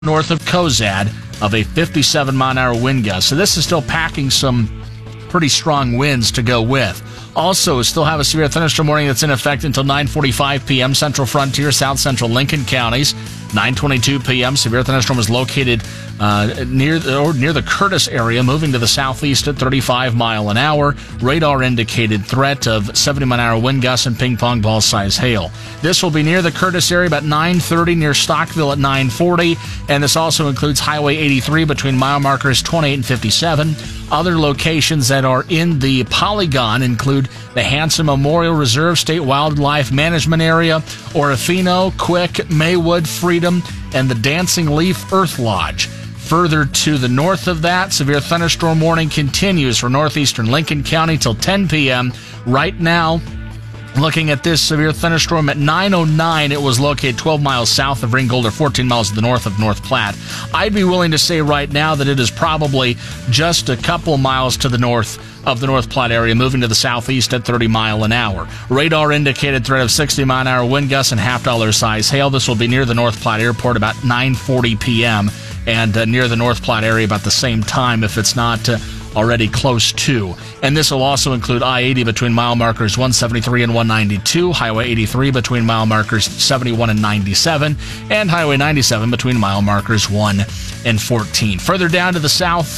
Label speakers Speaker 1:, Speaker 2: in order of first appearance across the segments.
Speaker 1: north of Cozad of a 57-mile-an-hour wind gust. So this is still packing some pretty strong winds to go with. Also, still have a severe thunderstorm warning that's in effect until 9:45 p.m. Central Frontier, South Central Lincoln counties. 9:22 p.m. Severe thunderstorm is located near the Curtis area, moving to the southeast at 35 mile an hour. Radar indicated threat of 70-mile-an-hour wind gusts and ping-pong ball-size hail. This will be near the Curtis area about 9:30, near Stockville at 9:40, and this also includes Highway 83 between mile markers 28 and 57. Other locations that are in the polygon include the Hanson Memorial Reserve State Wildlife Management Area, Orofino, Quick, Maywood, Freedom, and the Dancing Leaf Earth Lodge. Further to the north of that, severe thunderstorm warning continues for northeastern Lincoln County till 10 p.m. Right now, looking at this severe thunderstorm at 9:09, it was located 12 miles south of Ringgold or 14 miles to the north of North Platte. I'd be willing to say right now that it is probably just a couple miles to the north of the North Platte area, moving to the southeast at 30 mile an hour. Radar indicated threat of 60-mile-an-hour wind gusts and half-dollar size hail. This will be near the North Platte airport about 9:40 p.m. and near the North Platte area about the same time if it's not already close to. And this will also include I-80 between mile markers 173 and 192, Highway 83 between mile markers 71 and 97, and Highway 97 between mile markers 1 and 14. Further down to the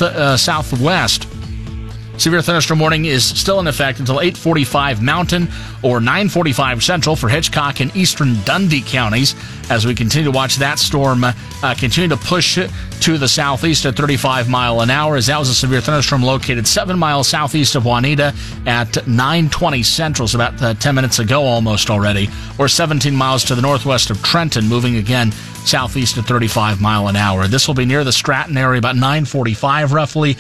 Speaker 1: southwest, severe thunderstorm warning is still in effect until 8:45 Mountain or 9:45 Central for Hitchcock and eastern Dundee counties as we continue to watch that storm continue to push to the southeast at 35 mile an hour, as that was a severe thunderstorm located 7 miles southeast of Juanita at 9:20 Central, so about 10 minutes ago almost already, or 17 miles to the northwest of Trenton, moving again southeast at 35 mile an hour. This will be near the Stratton area about 9:45 roughly,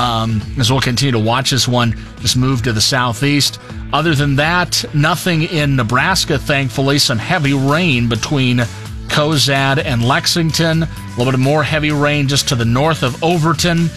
Speaker 1: as we'll continue to watch this one just move to the southeast. Other than that, nothing in Nebraska, thankfully. Some heavy rain between Cozad and Lexington. A little bit more heavy rain just to the north of Overton.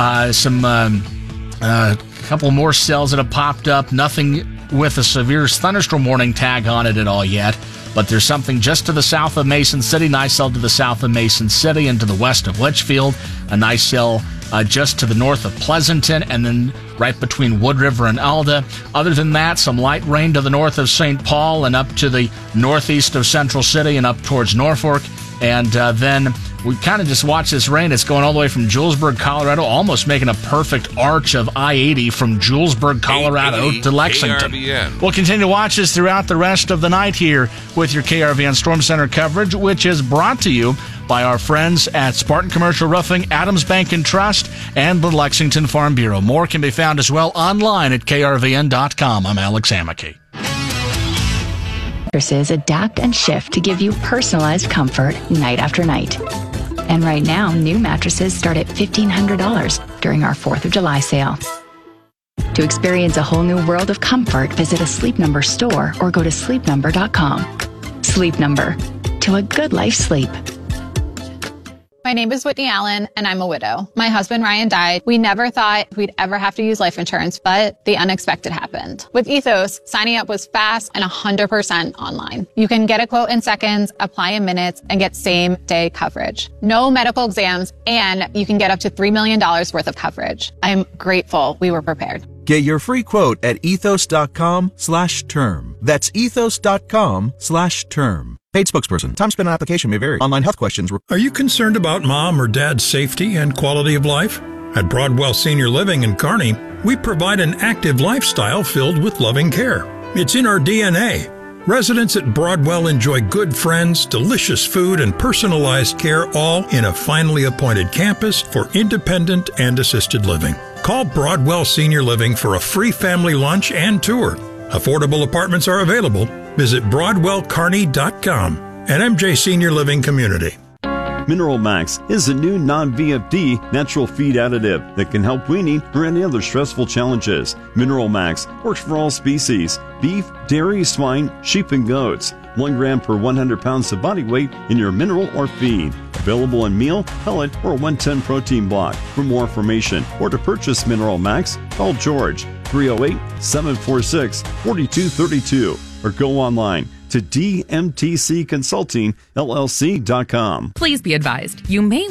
Speaker 1: A couple more cells that have popped up. Nothing with a severe thunderstorm warning tag on it at all yet. But there's something just to the south of Mason City, nice cell to the south of Mason City and to the west of Litchfield, a nice cell just to the north of Pleasanton, and then right between Wood River and Alda. Other than that, some light rain to the north of St. Paul and up to the northeast of Central City and up towards Norfolk. And then we kind of just watch this rain. It's going all the way from Julesburg, Colorado, almost making a perfect arch of I-80 from Julesburg, Colorado to Lexington. KRVN. We'll continue to watch this throughout the rest of the night here with your KRVN Storm Center coverage, which is brought to you by our friends at Spartan Commercial Roofing, Adams Bank and Trust, and the Lexington Farm Bureau. More can be found as well online at krvn.com. I'm Alex Amicky.
Speaker 2: Mattresses adapt and shift to give you personalized comfort night after night. And right now, new mattresses start at $1,500 during our 4th of July sale. To experience a whole new world of comfort, visit a Sleep Number store or go to sleepnumber.com. Sleep Number. To a good life sleep.
Speaker 3: My name is Whitney Allen, and I'm a widow. My husband, Ryan, died. We never thought we'd ever have to use life insurance, but the unexpected happened. With Ethos, signing up was fast and 100% online. You can get a quote in seconds, apply in minutes, and get same-day coverage. No medical exams, and you can get up to $3 million worth of coverage. I'm grateful we were prepared.
Speaker 4: Get your free quote at ethos.com/term. That's ethos.com/term. Paid spokesperson. Time spent on application may vary. Online health questions.
Speaker 5: Are you concerned about mom or dad's safety and quality of life? At Broadwell Senior Living in Kearney, we provide an active lifestyle filled with loving care. It's in our DNA. Residents at Broadwell enjoy good friends, delicious food, and personalized care, all in a finely appointed campus for independent and assisted living. Call Broadwell Senior Living for a free family lunch and tour. Affordable apartments are available. Visit BroadwellKearney.com and MJ Senior Living Community.
Speaker 6: Mineral Max is a new non-VFD natural feed additive that can help weaning or any other stressful challenges. Mineral Max works for all species: beef, dairy, swine, sheep, and goats. 1 gram per 100 pounds of body weight in your mineral or feed. Available in meal, pellet, or 110 protein block. For more information or to purchase Mineral Max, call George 308-746-4232 or go online to dmtcconsultingllc.com.
Speaker 7: Please be advised, you may